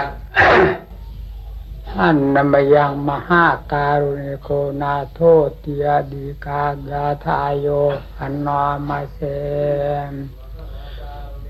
อันนมยังมหาการุณิโกนาโทติยดีกายาทายโยอันนอมาเส